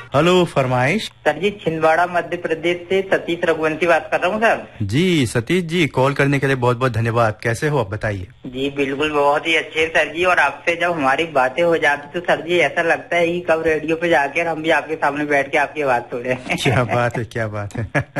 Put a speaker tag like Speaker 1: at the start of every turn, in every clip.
Speaker 1: Hello, फरमाइश।
Speaker 2: Sir जी, छिंदवाड़ा मध्य प्रदेश से सतीश रघुवंशी बात कर रहा हूँ सर।
Speaker 1: जी सतीश जी, कॉल करने के लिए बहुत बहुत धन्यवाद। कैसे हो आप, बताइए।
Speaker 2: जी बिल्कुल, बहुत ही अच्छे सर जी। और आपसे जब हमारी बातें हो जाती तो सर जी ऐसा लगता है कि कब रेडियो पे जाकर हम भी आपके सामने बैठ के आपकी आवाज सुने।
Speaker 1: क्या बात है, क्या बात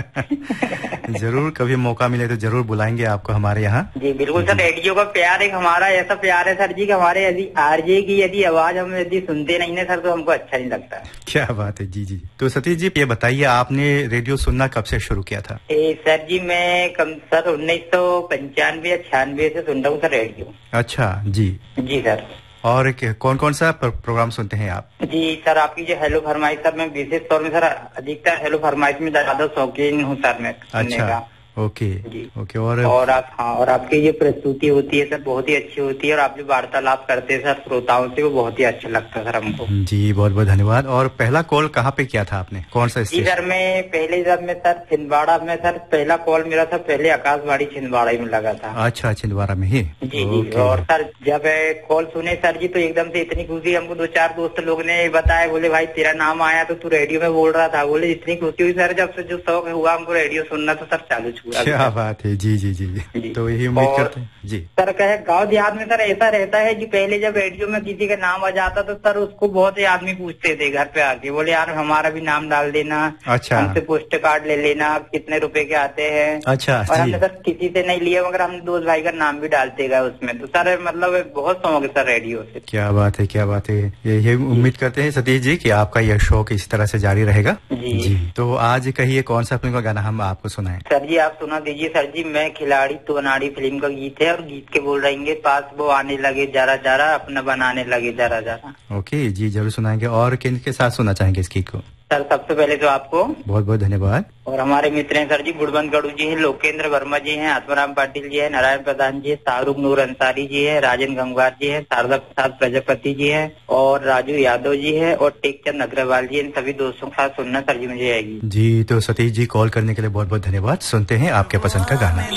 Speaker 1: है। जरूर कभी मौका मिले तो जरूर बुलाएंगे आपको हमारे यहाँ।
Speaker 2: जी बिल्कुल सर, रेडियो का प्यार एक हमारा ऐसा प्यार है सर जी कि हमारे यदि आरजे की यदि आवाज हम यदि सुनते नहीं है सर तो हमको अच्छा नहीं लगता।
Speaker 1: क्या बात है। जी जी। तो सतीश जी ये बताइए, आपने रेडियो सुनना कब से शुरू किया था?
Speaker 2: सर जी मैं सर 1995 या 96 से सुन रहा हूँ सर रेडियो।
Speaker 1: अच्छा जी।
Speaker 2: जी सर।
Speaker 1: और कौन कौन सा प्रोग्राम सुनते हैं आप?
Speaker 2: जी सर, आपकी जो हेलो फरमाइश सर, मैं विशेष तौर में सर अधिकतर हेलो फरमाइश में ज्यादा शौकीन हूँ सर मैं सुनने का।
Speaker 1: ओके जी। ओके।
Speaker 2: और आपकी जो प्रस्तुति होती है सर बहुत ही अच्छी होती है, और आप जो वार्तालाप करते हैं सर श्रोताओं से वो बहुत ही अच्छा लगता है सर हमको।
Speaker 1: जी बहुत बहुत धन्यवाद। और पहला कॉल कहाँ पे किया था आपने, कौन सा स्टेशन?
Speaker 2: जी सर, मैं पहले जब मैं सर छिंदवाड़ा में सर पहला कॉल मेरा था पहले आकाशवाणी छिंदवाड़ा में लगा था।
Speaker 1: अच्छा, छिंदवाड़ा में ही।
Speaker 2: जी जी। और सर जब कॉल सुने सर जी तो एकदम से इतनी खुशी, हमको 2-4 दोस्त लोग ने बताया, बोले भाई तेरा नाम आया तो तू रेडियो में बोल रहा था। बोले इतनी खुशी हुई सर जब से, जो शौक हुआ हमको रेडियो सुनना तो सर चालू हुआ।
Speaker 1: क्या बात है। जी जी जी। तो यही उम्मीद करते हैं जी।
Speaker 2: सर कहे गांव देहात में सर ऐसा रहता है कि पहले जब रेडियो में किसी का नाम आ जाता तो सर उसको बहुत ही आदमी पूछते थे घर पे आके, बोले यार हमारा भी नाम डाल देना।
Speaker 1: अच्छा।
Speaker 2: हमसे पोस्ट कार्ड ले लेना, कितने रुपए के आते हैं।
Speaker 1: अच्छा।
Speaker 2: और हमने सर किसी से नहीं लिया, मगर हम दोस्त भाई का नाम भी डालते गए उसमें। तो सर मतलब बहुत शौक है सर रेडियो से।
Speaker 1: क्या बात है, क्या बात है। यही उम्मीद करते हैं सतीश जी कि आपका यह शौक इस तरह से जारी रहेगा। जी। तो आज कहिए कौन सा फिल्म का गाना हम आपको सुनाएं?
Speaker 2: सर जी आप सुना दीजिए सर जी, मैं खिलाड़ी तू अनाड़ी फिल्म का गीत है, और गीत के बोल रहेंगे पास वो आने लगे जरा जरा अपना बनाने लगे जरा जरा।
Speaker 1: ओके जी, जरूर सुनाएंगे। और किन के साथ सुनना चाहेंगे इस गीत को?
Speaker 2: सर सबसे पहले तो आपको
Speaker 1: बहुत बहुत धन्यवाद।
Speaker 2: और हमारे मित्र हैं सर जी, गुड़बंद गढ़ू जी हैं, लोकेंद्र वर्मा जी हैं, आत्माराम पाटिल जी हैं, नारायण प्रधान जी है, शाहरुख नूर अंसारी जी है, राजन गंगवार जी है, शारदा प्रसाद प्रजापति जी है, और राजू यादव जी है, और टेकचंद अग्रवाल जी। इन सभी दोस्तों के साथ सुनना सर जी मुझे आएगी।
Speaker 1: जी तो सतीश जी, कॉल करने के लिए बहुत बहुत धन्यवाद। सुनते हैं आपके पसंद का गाना।